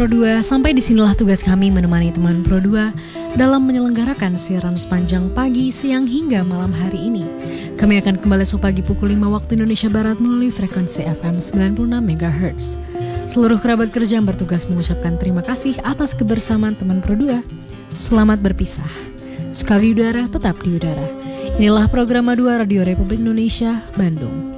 Pro 2, sampai disinilah tugas kami menemani teman Pro 2 dalam menyelenggarakan siaran sepanjang pagi, siang hingga malam hari ini. Kami akan kembali esok pagi pukul 5 waktu Indonesia Barat melalui frekuensi FM 96 MHz. Seluruh kerabat kerja yang bertugas mengucapkan terima kasih atas kebersamaan teman Pro 2. Selamat berpisah. Sekali di udara, tetap di udara. Inilah program A2 Radio Republik Indonesia, Bandung.